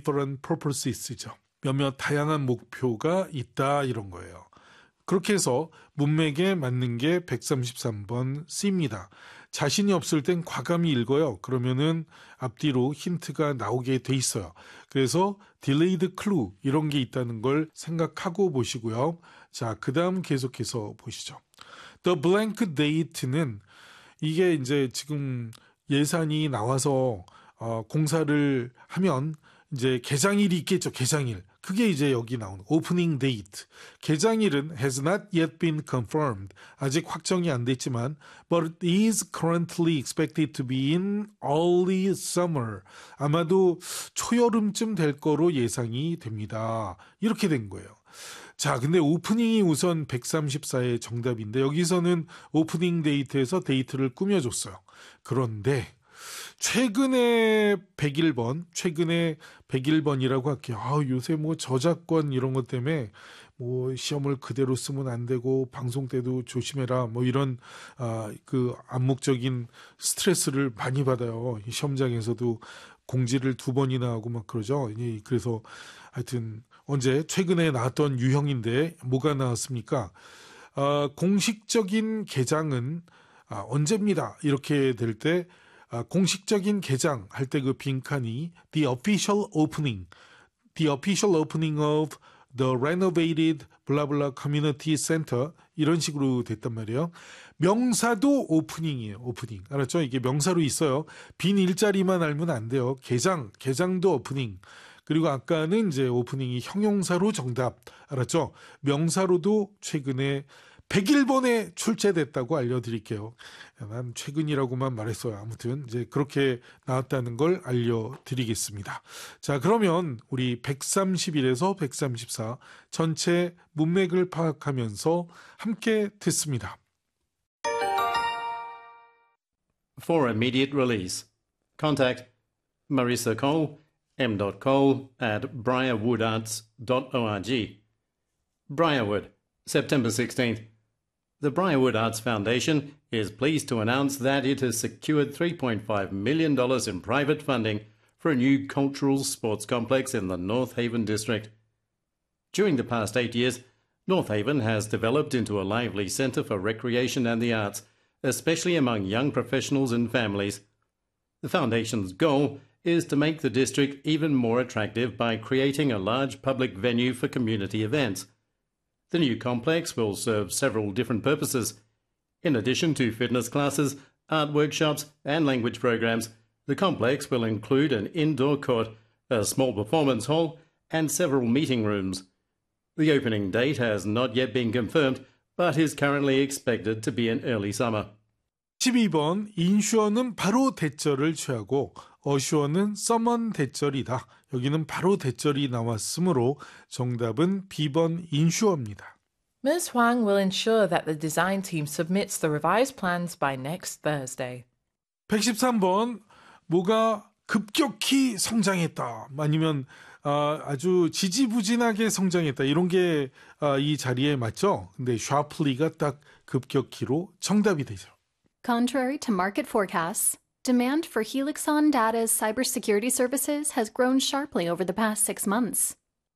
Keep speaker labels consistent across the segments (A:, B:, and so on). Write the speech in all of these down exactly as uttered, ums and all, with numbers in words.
A: different purposes죠. 몇몇 다양한 목표가 있다 이런 거예요. 그렇게 해서 문맥에 맞는 게 백삼십삼 번 C입니다. 자신이 없을 땐 과감히 읽어요. 그러면은 앞뒤로 힌트가 나오게 돼 있어요. 그래서 delayed clue 이런 게 있다는 걸 생각하고 보시고요. 자, 그 다음 계속해서 보시죠. The blank date는 이게 이제 지금 예산이 나와서 어, 공사를 하면 이제 개장일이 있겠죠. 개장일. 그게 이제 여기 나오는 opening date. 개장일은 has not yet been confirmed. 아직 확정이 안 됐지만 but it is currently expected to be in early summer. 아마도 초여름쯤 될 거로 예상이 됩니다. 이렇게 된 거예요. 자, 근데 오프닝이 우선 백삼십사의 정답인데 여기서는 오프닝 데이트에서 데이트를 꾸며줬어요. 그런데 최근에 백일 번, 최근에 백일 번이라고 할게요. 아, 요새 뭐 저작권 이런 것 때문에 뭐 시험을 그대로 쓰면 안 되고 방송 때도 조심해라 뭐 이런 아, 그 암묵적인 스트레스를 많이 받아요. 시험장에서도 공지를 두 번이나 하고 막 그러죠. 그래서 하여튼 언제 최근에 나왔던 유형인데 뭐가 나왔습니까? 아, 공식적인 개장은 아, 언제입니다. 이렇게 될 때 아, 공식적인 개장 할 때 그 빈칸이 the official opening, the official opening of the renovated 블라블라 community center 이런 식으로 됐단 말이에요. 명사도 오프닝이에요. 오프닝. 알았죠? 이게 명사로 있어요. 빈 일자리만 알면 안 돼요. 개장, 개장도 오프닝. 그리고 아까는 이제 오프닝이 형용사로 정답. 알았죠? 명사로도 최근에 백일 번에 출제됐다고 알려드릴게요. 난 최근이라고만 말했어요. 아무튼 이제 그렇게 나왔다는 걸 알려드리겠습니다. 자, 그러면 우리 백삼십일에서 백삼십사 전체 문맥을 파악하면서 함께 듣습니다.
B: For immediate release, contact Marissa Cole, m dot cole at briarwoodarts dot org. Briarwood, September sixteenth. The Briarwood Arts Foundation is pleased to announce that it has secured three point five million dollars in private funding for a new cultural sports complex in the North Haven district. During the past eight years, North Haven has developed into a lively centre for recreation and the arts, especially among young professionals and families. The Foundation's goal is to make the district even more attractive by creating a large public venue for community events. The new complex will serve several different purposes. In addition to fitness classes, art workshops and language programs, the complex will include an indoor court, a small performance hall and several meeting rooms. The opening date has not yet been confirmed, but is currently expected to be in early summer.
A: 십이 번 인슈어는 바로 대절을 취하고 어슈어는 서먼 대절이다. 여기는 바로 대절이 나왔으므로 정답은 비 번 인슈어입니다.
C: Miz Huang will ensure that the design team submits the revised plans by next Thursday.
A: 백십삼 번 뭐가 급격히 성장했다. 아니면 아, 아주 지지부진하게 성장했다. 이런 게 아, 이 자리에 맞죠? 근데 sharply가 딱 급격히로 정답이 되죠.
D: Contrary to market forecasts, demand for Helixon Data's cybersecurity services has grown sharply over the past six months.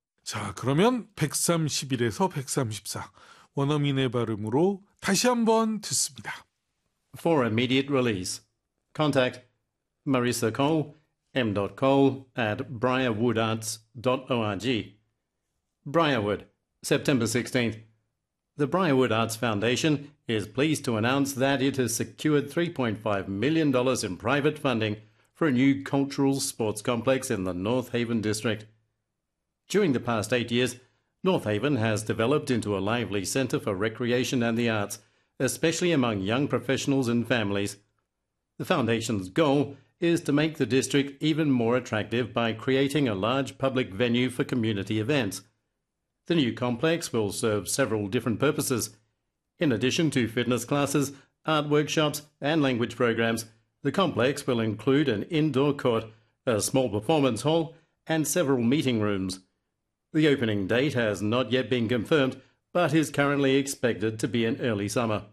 A: 자, 그러면 백삼십일에서 백삼십사 원어민의 발음으로 다시 한번 듣습니다.
B: For immediate release, contact Marissa Cole, m dot cole at briarwoodarts dot org. Briarwood, September sixteenth. The Briarwood Arts Foundation is pleased to announce that it has secured three point five million dollars in private funding for a new cultural sports complex in the North Haven district. During the past eight years, North Haven has developed into a lively centre for recreation and the arts, especially among young professionals and families. The Foundation's goal is to make the district even more attractive by creating a large public venue for community events. The new complex will serve several different purposes. In addition to fitness classes, art workshops and language programs, the complex will include an indoor court, a small performance hall and several meeting rooms. The opening date has not yet been confirmed, but is currently expected to be in early summer.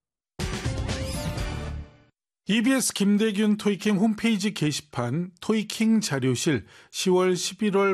A: 이비에스 김대균 토익킹 홈페이지 게시판 토익킹 자료실 시월 십일월